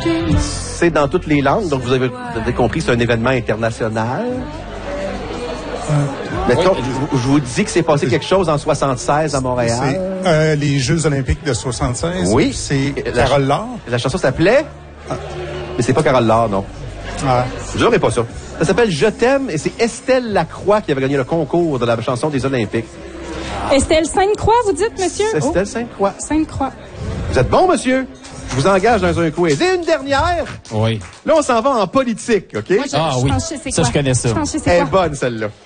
C'est dans toutes les langues, donc vous avez compris, c'est un événement international. Mettons, je vous dis que c'est passé quelque chose en 76 à Montréal. C'est les Jeux olympiques de 76. Oui. C'est Carole Laure. La chanson s'appelait... Mais c'est pas Carole Laure, non. Je n'aurais pas ça. Ça s'appelle Je t'aime et c'est Estelle Lacroix qui avait gagné le concours de la chanson des Olympiques. Estelle Sainte-Croix, vous dites, monsieur? Estelle Sainte-Croix. Sainte-Croix. Vous êtes bon, monsieur? Je vous engage dans un quiz. Et une dernière. Oui. Là, on s'en va en politique, OK? Moi, je pense que c'est ça, quoi? je connais ça. Je pense que c'est Elle est quoi? bonne, celle-là.